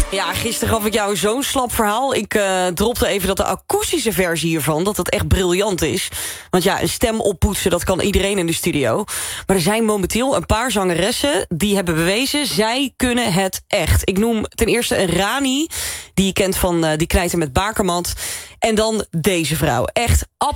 Ja, gisteren gaf ik jou zo'n slap verhaal. Ik dropte even dat de akoestische versie hiervan, dat echt briljant is. Want ja, een stem oppoetsen, dat kan iedereen in de studio. Maar er zijn momenteel een paar zangeressen die hebben bewezen, zij kunnen het echt. Ik noem ten eerste een Rani, die je kent van Die Knijter met Bakermat. En dan deze vrouw. Echt